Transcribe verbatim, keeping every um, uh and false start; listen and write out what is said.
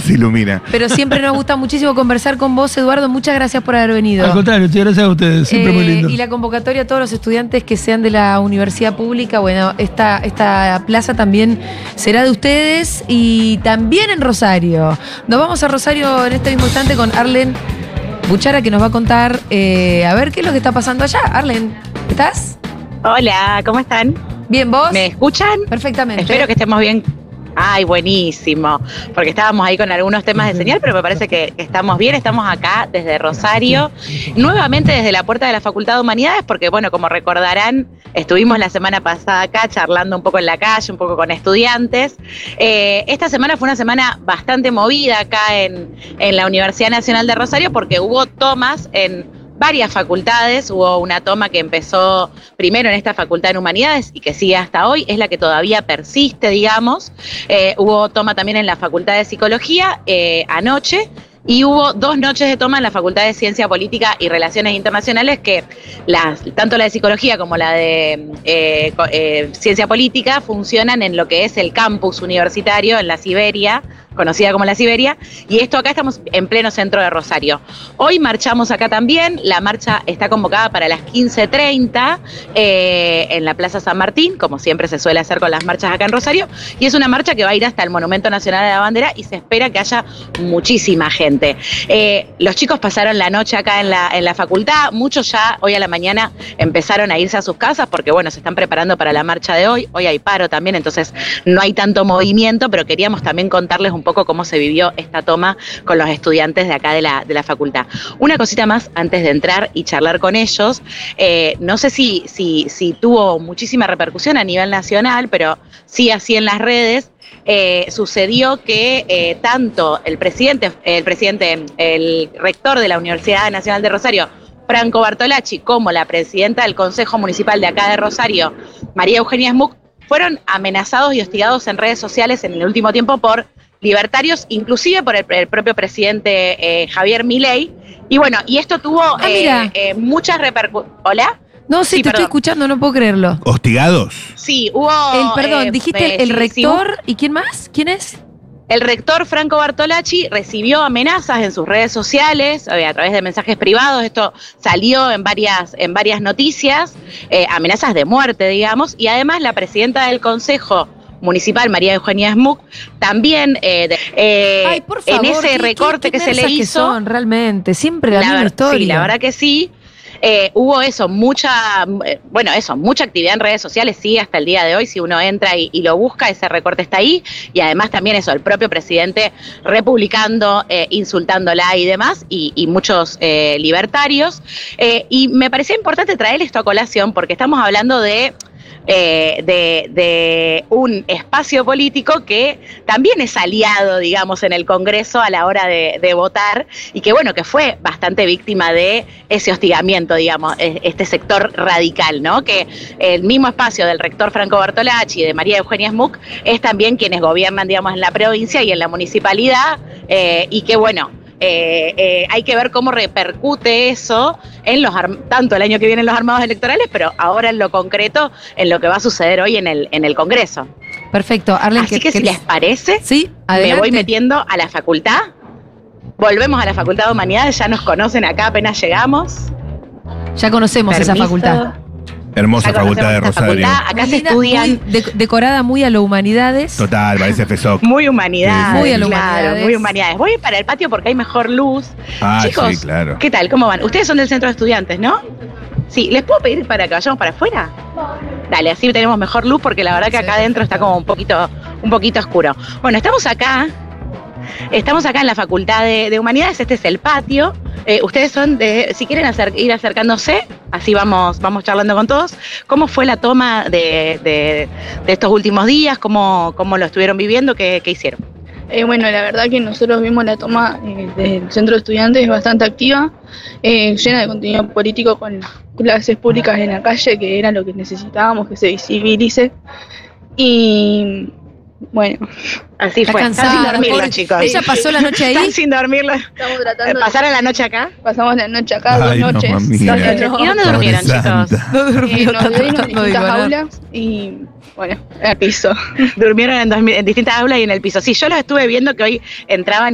nos ilumina. Pero siempre nos gusta muchísimo conversar con vos, Eduardo. Muchas gracias por haber venido. Al contrario, muchas gracias a ustedes, siempre Eh, muy lindo. Y la convocatoria a todos los estudiantes que sean de la universidad pública, bueno, esta, esta plaza también será de ustedes y también en Rosario. Nos vamos a Rosario en este mismo instante con Arlen Buchara, que nos va a contar eh, a ver qué es lo que está pasando allá. Arlen, ¿estás? Hola, ¿cómo están? Bien, ¿vos? ¿Me escuchan? Perfectamente. Espero que estemos bien. Ay, buenísimo, porque estábamos ahí con algunos temas de señal, pero me parece que, que estamos bien. Estamos acá desde Rosario, nuevamente desde la puerta de la Facultad de Humanidades, porque bueno, como recordarán, estuvimos la semana pasada acá charlando un poco en la calle, un poco con estudiantes. Eh, esta semana fue una semana bastante movida acá en, en la Universidad Nacional de Rosario, porque hubo tomas en varias facultades. Hubo una toma que empezó primero en esta facultad de Humanidades y que sigue hasta hoy, es la que todavía persiste, digamos. Eh, hubo toma también en la Facultad de Psicología eh, anoche, y hubo dos noches de toma en la Facultad de Ciencia Política y Relaciones Internacionales, que las, tanto la de Psicología como la de eh, eh, Ciencia Política funcionan en lo que es el campus universitario en la Siberia, conocida como la Siberia, y esto acá estamos en pleno centro de Rosario. Hoy marchamos acá también, la marcha está convocada para las quince treinta eh, en la Plaza San Martín, como siempre se suele hacer con las marchas acá en Rosario, y es una marcha que va a ir hasta el Monumento Nacional de la Bandera y se espera que haya muchísima gente. Eh, los chicos pasaron la noche acá en la, en la facultad, muchos ya hoy a la mañana empezaron a irse a sus casas porque bueno, se están preparando para la marcha de hoy, hoy hay paro también, entonces no hay tanto movimiento, pero queríamos también contarles un poco cómo se vivió esta toma con los estudiantes de acá de la, de la facultad. Una cosita más antes de entrar y charlar con ellos, eh, no sé si, si, si tuvo muchísima repercusión a nivel nacional, pero sí así en las redes. Eh, sucedió que eh, tanto el presidente, el presidente, el rector de la Universidad Nacional de Rosario, Franco Bartolacci, como la presidenta del Consejo Municipal de acá de Rosario, María Eugenia Smuck, fueron amenazados y hostigados en redes sociales en el último tiempo por libertarios, inclusive por el, el propio presidente eh, Javier Milei. Y bueno, y esto tuvo Ah, eh, eh, muchas repercusiones. ¿Hola? No, sí, Sí, te perdón. estoy escuchando, no puedo creerlo. ¿Hostigados? Sí, hubo... El, perdón, eh, dijiste eh, el sí, rector, ¿y quién más? ¿Quién es? sí, el rector Franco Bartolacci recibió amenazas en sus redes sociales, eh, a través de mensajes privados. Esto salió en varias, en varias noticias, eh, amenazas de muerte, digamos, y además la presidenta del Consejo Municipal, María Eugenia Smuck, también eh, de, eh, Ay, por favor, en ese ¿qué- recorte qué- qué que se le mersas que hizo, son, realmente, siempre la, la misma ver- historia. Sí, la verdad que sí. Eh, hubo eso, mucha, eh, bueno, eso, mucha actividad en redes sociales, sí, hasta el día de hoy, si uno entra y, y lo busca, ese recorte está ahí, y además también eso, el propio presidente republicando, eh, insultándola y demás, y, y muchos eh, libertarios. Eh, y me parecía importante traer esto a colación, porque estamos hablando de Eh, de, de un espacio político que también es aliado, digamos, en el Congreso a la hora de, de votar, y que bueno, que fue bastante víctima de ese hostigamiento, digamos, este sector radical, ¿no? Que el mismo espacio del rector Franco Bartolacci y de María Eugenia Smuck es también quienes gobiernan, digamos, en la provincia y en la municipalidad, eh, y que bueno, Eh, eh, hay que ver cómo repercute eso en los tanto el año que viene en los armados electorales, pero ahora en lo concreto, en lo que va a suceder hoy en el, en el Congreso. Perfecto, Arlen. Así que si les parece, sí, me adelante. voy metiendo a la facultad. Volvemos a la Facultad de Humanidades, ya nos conocen acá apenas llegamos. Ya conocemos esa Permiso. facultad. Hermosa Ya facultad de conocemos esta Rosario. facultad. Acá Muy se linda, estudian muy de- decorada muy a lo humanidades. Total, parece F S O C. muy humanidades, Muy a lo claro, humanidades. muy humanidades. Voy para el patio porque hay mejor luz. Ah, Chicos, sí, claro. ¿qué tal? ¿Cómo van? Ustedes son del centro de estudiantes, ¿no? Sí, ¿les puedo pedir para que vayamos para afuera? Dale, así tenemos mejor luz, porque la verdad que acá adentro está como un poquito, un poquito oscuro. Bueno, estamos acá, estamos acá en la Facultad de, de Humanidades, este es el patio. Eh, ustedes son de, si quieren acer- ir acercándose, así vamos, vamos charlando con todos. ¿Cómo fue la toma de, de, de estos últimos días? ¿Cómo, cómo lo estuvieron viviendo? ¿Qué, qué hicieron? Eh, bueno, la verdad que nosotros vimos la toma eh, del centro de estudiantes bastante activa, eh, llena de contenido político con las clases públicas en la calle, que era lo que necesitábamos, que se visibilice. Y bueno, Así Está fue. cansada, Están sin dormir pobre- los chicos. Ella pasó la noche ahí. Están sin dormir. los- estamos tratando ¿Pasaron la noche acá? de, pasamos la noche acá, Ay, dos no, noches. mami. dos No, noches. ¿Y dónde durmieron, Madre chicos? Santa. No Eh, durmió, nos no, dividimos en no digo distintas nada. aulas y bueno, en el piso. Durmieron en, dos mil- en distintas aulas y en el piso. Sí, yo los estuve viendo que hoy entraban